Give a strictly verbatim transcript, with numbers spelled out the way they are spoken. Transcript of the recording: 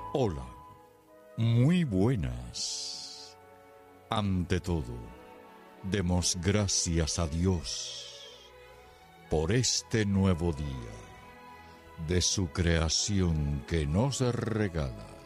Hola, muy buenas. Ante todo, demos gracias a Dios por este nuevo día de su creación que nos regala.